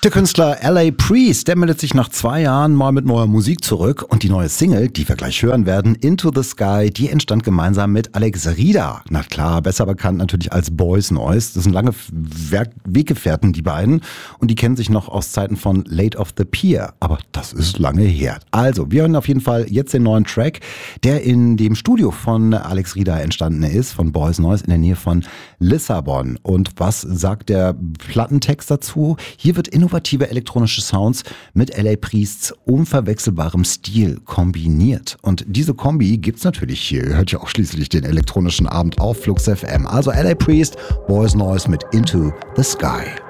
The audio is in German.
Der Künstler L.A. Priest, der meldet sich nach 2 Jahren mal mit neuer Musik zurück und die neue Single, die wir gleich hören werden, Into the Sky, die entstand gemeinsam mit Alex Rieder. Na klar, besser bekannt natürlich als Boys Noize. Das sind lange Weggefährten, die beiden, und die kennen sich noch aus Zeiten von Late of the Pier, aber das ist lange her. Also, wir hören auf jeden Fall jetzt den neuen Track, der in dem Studio von Alex Rieder entstanden ist, von Boys Noize in der Nähe von Lissabon. Und was sagt der Plattentext dazu? Hier wird innovative elektronische Sounds mit L.A. Priests unverwechselbarem Stil kombiniert. Und diese Kombi gibt's natürlich hier. Ihr hört ja auch schließlich den elektronischen Abend auf Flux FM. Also L.A. Priest, Boys Noize mit Into the Sky.